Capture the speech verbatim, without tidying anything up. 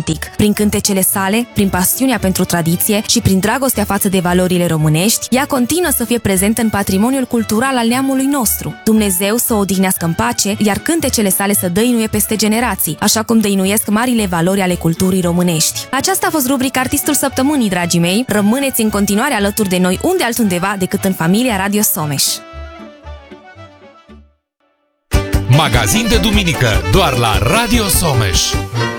Prin cântecele sale, prin pasiunea pentru tradiție și prin dragostea față de valorile românești, ea continuă să fie prezentă în patrimoniul cultural al neamului nostru. Dumnezeu să o odihnească în pace, iar cântecele sale să dăinuie peste generații, așa cum dăinuiesc marile valori ale culturii românești. Aceasta a fost rubrica Artistul Săptămânii, dragii mei. Rămâneți în continuare alături de noi unde altundeva decât în familia Radio Someș. Magazin de duminică doar la Radio Someș.